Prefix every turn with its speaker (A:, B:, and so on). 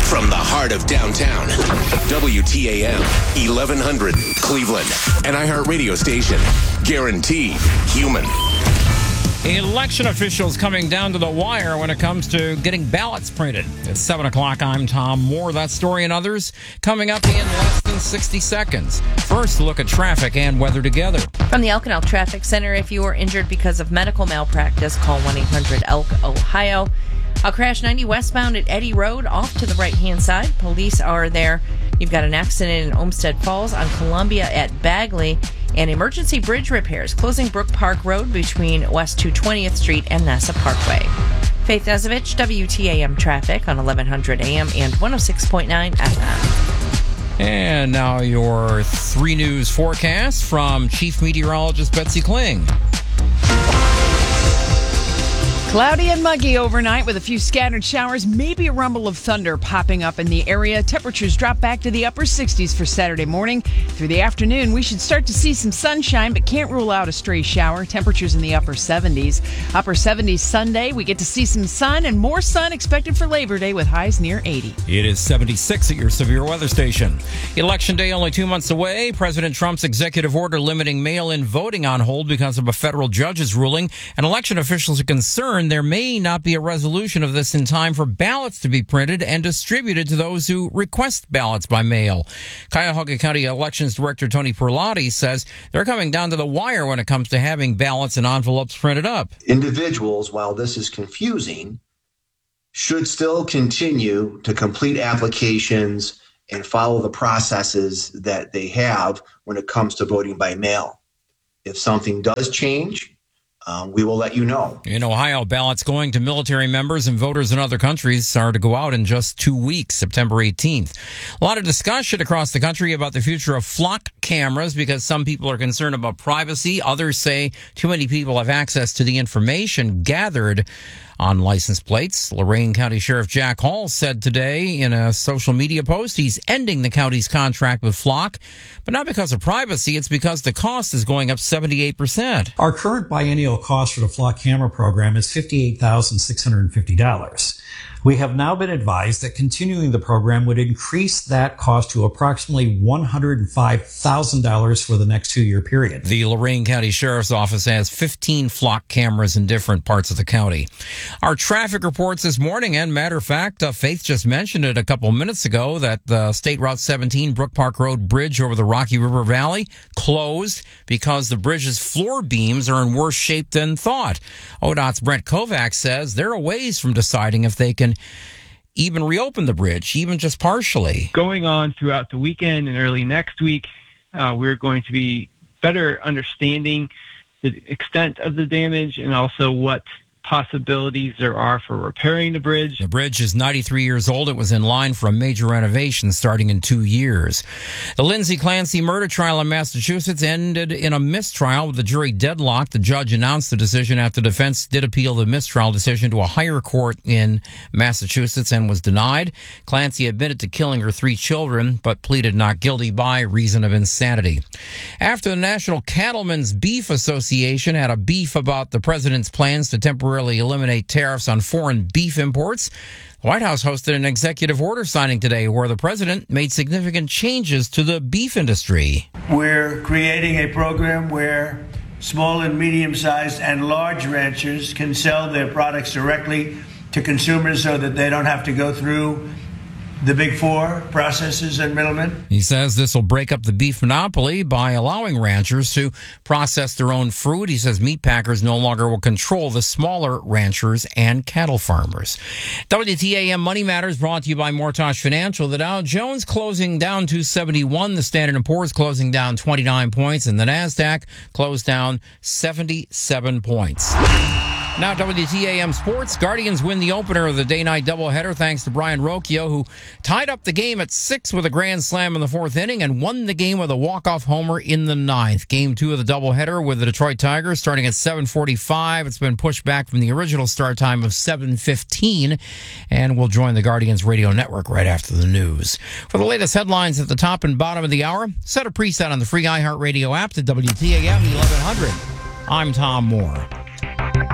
A: From the heart of downtown, WTAM, 1100 Cleveland, an iHeart radio station. Guaranteed human.
B: Election officials coming down to the wire when it comes to getting ballots printed. It's 7 o'clock. I'm Tom Moore. That story and others coming up in less than 60 seconds. First, look at traffic and weather together.
C: From the Elk Traffic Center, if you are injured because of medical malpractice, call 1-800-ELK, Ohio. A crash 90 westbound at Eddy Road off to the right-hand side. Police are there. You've got an accident in Olmsted Falls on Columbia at Bagley. And emergency bridge repairs closing Brook Park Road between West 220th Street and NASA Parkway. Faith Nezevich, WTAM Traffic on 1100 AM and 106.9 FM.
B: And now your 3 News forecast from Chief Meteorologist Betsy Kling.
D: Cloudy and muggy overnight with a few scattered showers, maybe a rumble of thunder popping up in the area. Temperatures drop back to the upper 60s for Saturday morning. Through the afternoon, we should start to see some sunshine, but can't rule out a stray shower. Temperatures in the upper 70s. Upper 70s Sunday, we get to see some sun and more sun expected for Labor Day with highs near 80.
B: It is 76 at your severe weather station. Election day only 2 months away. President Trump's executive order limiting mail-in voting on hold because of a federal judge's ruling. And election officials are concerned there may not be a resolution of this in time for ballots to be printed and distributed to those who request ballots by mail. Cuyahoga County Elections Director Tony Perlotti says they're coming down to the wire when it comes to having ballots and envelopes printed up.
E: Individuals, while this is confusing, should still continue to complete applications and follow the processes that they have when it comes to voting by mail. If something does change, we will let you know.
B: In Ohio, ballots going to military members and voters in other countries are to go out in just 2 weeks, September 18th. A lot of discussion across the country about the future of flock cameras because some people are concerned about privacy. Others say too many people have access to the information gathered on license plates. Lorain County Sheriff Jack Hall said today in a social media post he's ending the county's contract with Flock, but not because of privacy. It's because the cost is going up 78%.
F: Our current biennial cost for the Flock camera program is $58,650. We have now been advised that continuing the program would increase that cost to approximately $105,000 for the next 2-year period.
B: The Lorain County Sheriff's Office has 15 Flock cameras in different parts of the county. Our traffic reports this morning, and matter of fact, Faith just mentioned it a couple minutes ago, that the State Route 17 Brook Park Road bridge over the Rocky River Valley closed because the bridge's floor beams are in worse shape than thought. ODOT's Brent Kovacs says they're a ways from deciding if they can even reopen the bridge, even just partially.
G: Going on throughout the weekend and early next week, we're going to be better understanding the extent of the damage and also what possibilities there are for repairing the bridge.
B: The bridge is 93 years old. It was in line for a major renovation starting in 2 years. The Lindsay Clancy murder trial in Massachusetts ended in a mistrial with the jury deadlocked. The judge announced the decision after defense did appeal the mistrial decision to a higher court in Massachusetts and was denied. Clancy admitted to killing her 3 children, but pleaded not guilty by reason of insanity. After the National Cattlemen's Beef Association had a beef about the president's plans to temporarily eliminate tariffs on foreign beef imports, the White House hosted an executive order signing today where the president made significant changes to the beef industry.
H: We're creating a program where small and medium-sized and large ranchers can sell their products directly to consumers so that they don't have to go through the big 4 processors and middlemen.
B: He says this will break up the beef monopoly by allowing ranchers to process their own fruit. He says meat packers no longer will control the smaller ranchers and cattle farmers. WTAM Money Matters brought to you by Mortgage Financial. The Dow Jones closing down 271. The Standard & Poor's closing down 29 points. And the NASDAQ closed down 77 points. Now, WTAM Sports. Guardians win the opener of the day-night doubleheader thanks to Brian Rocchio, who tied up the game at 6 with a grand slam in the 4th inning and won the game with a walk-off homer in the 9th. Game 2 of the doubleheader with the Detroit Tigers starting at 7:45. It's been pushed back from the original start time of 7:15, and we'll join the Guardians radio network right after the news. For the latest headlines at the top and bottom of the hour, set a preset on the free iHeartRadio app to WTAM 1100. I'm Tom Moore.